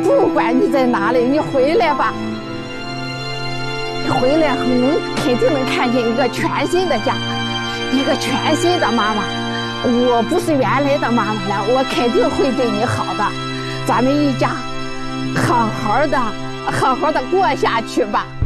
不管你在哪里，你回来吧。你回来后，肯定能看见一个全新的家，一个全新的妈妈。我不是原来的妈妈了，我肯定会对你好的。咱们一家好好的过下去吧。